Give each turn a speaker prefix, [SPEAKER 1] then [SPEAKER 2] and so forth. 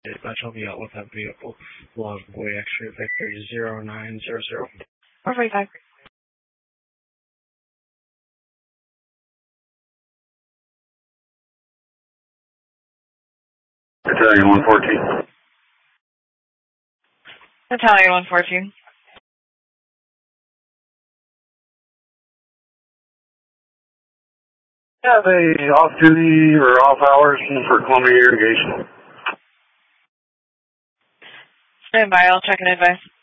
[SPEAKER 1] Dispatch, I'll be out with that vehicle along way X-ray Victor 0900.
[SPEAKER 2] 445.
[SPEAKER 3] Battalion 114.
[SPEAKER 2] Battalion 114.
[SPEAKER 3] Have a off-duty or off hours for Columbia Irrigation.
[SPEAKER 2] Stand by, I'll check and advise.